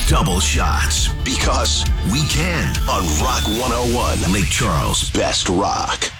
double shots because we can on Rock 101, Lake Charles' best rock.